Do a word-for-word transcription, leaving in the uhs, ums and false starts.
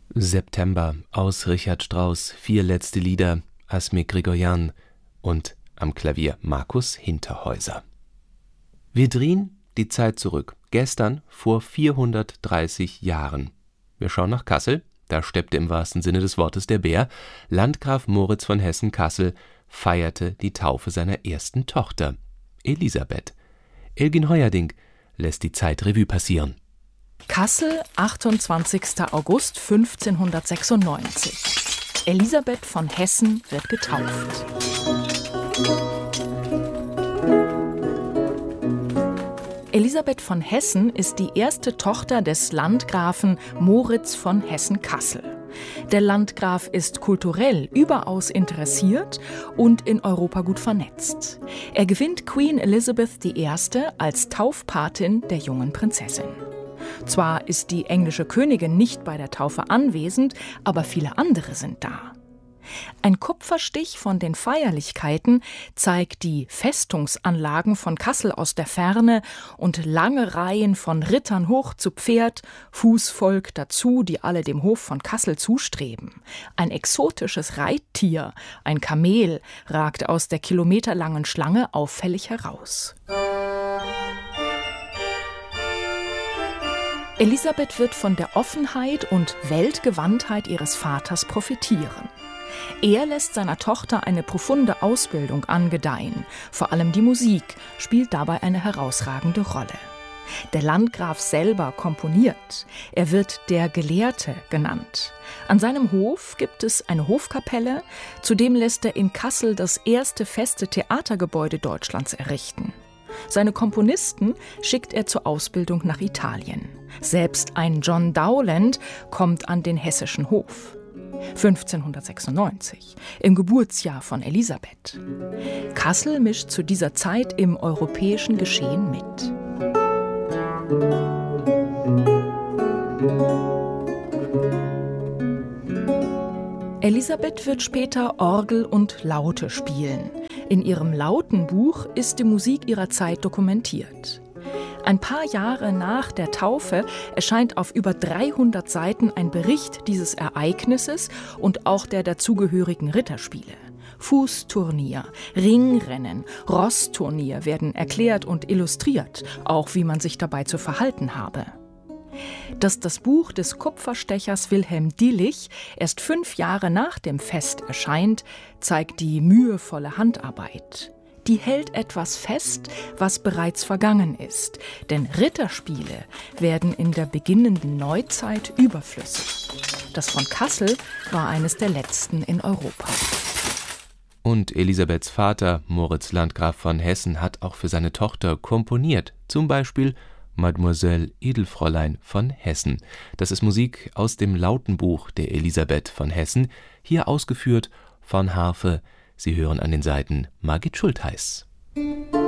September aus Richard Strauss, vier letzte Lieder, Asmik Grigorjan und am Klavier Markus Hinterhäuser. Wir drehen die Zeit zurück, gestern vor vierhundertdreißig Jahren. Wir schauen nach Kassel, da steppte im wahrsten Sinne des Wortes der Bär. Landgraf Moritz von Hessen-Kassel feierte die Taufe seiner ersten Tochter, Elisabeth. Elgin Heuerdink lässt die Zeit Revue passieren. Kassel, achtundzwanzigster August fünfzehnhundertsechsundneunzig. Elisabeth von Hessen wird getauft. Elisabeth von Hessen ist die erste Tochter des Landgrafen Moritz von Hessen-Kassel. Der Landgraf ist kulturell überaus interessiert und in Europa gut vernetzt. Er gewinnt Queen Elizabeth die Erste als Taufpatin der jungen Prinzessin. Zwar ist die englische Königin nicht bei der Taufe anwesend, aber viele andere sind da. Ein Kupferstich von den Feierlichkeiten zeigt die Festungsanlagen von Kassel aus der Ferne und lange Reihen von Rittern hoch zu Pferd, Fußvolk dazu, die alle dem Hof von Kassel zustreben. Ein exotisches Reittier, ein Kamel, ragt aus der kilometerlangen Schlange auffällig heraus. Elisabeth wird von der Offenheit und Weltgewandtheit ihres Vaters profitieren. Er lässt seiner Tochter eine profunde Ausbildung angedeihen. Vor allem die Musik spielt dabei eine herausragende Rolle. Der Landgraf selber komponiert. Er wird der Gelehrte genannt. An seinem Hof gibt es eine Hofkapelle. Zudem lässt er in Kassel das erste feste Theatergebäude Deutschlands errichten. Seine Komponisten schickt er zur Ausbildung nach Italien. Selbst ein John Dowland kommt an den hessischen Hof. fünfzehnhundertsechsundneunzig, im Geburtsjahr von Elisabeth. Kassel mischt zu dieser Zeit im europäischen Geschehen mit. Elisabeth wird später Orgel und Laute spielen. In ihrem Lautenbuch ist die Musik ihrer Zeit dokumentiert. Ein paar Jahre nach der Taufe erscheint auf über dreihundert Seiten ein Bericht dieses Ereignisses und auch der dazugehörigen Ritterspiele. Fußturnier, Ringrennen, Rossturnier werden erklärt und illustriert, auch wie man sich dabei zu verhalten habe. Dass das Buch des Kupferstechers Wilhelm Dillich erst fünf Jahre nach dem Fest erscheint, zeigt die mühevolle Handarbeit. Die hält etwas fest, was bereits vergangen ist. Denn Ritterspiele werden in der beginnenden Neuzeit überflüssig. Das von Kassel war eines der letzten in Europa. Und Elisabeths Vater, Moritz Landgraf von Hessen, hat auch für seine Tochter komponiert. Zum Beispiel Mademoiselle Edelfräulein von Hessen. Das ist Musik aus dem Lautenbuch der Elisabeth von Hessen, hier ausgeführt von Harfe. Sie hören an den Saiten Margit Schultheiß.